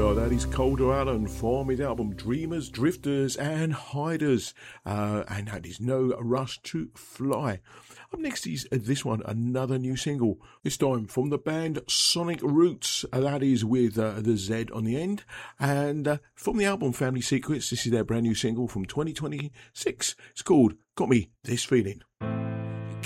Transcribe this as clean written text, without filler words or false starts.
That is Calder Allen from his album Dreamers, Drifters and Hiders. And that is No Rush to Fly. Up next is this one, another new single. This time from the band Sonic Roots. That is with the Z on the end. And from the album Family Secrets, this is their brand new single from 2026. It's called Got Me This Feeling.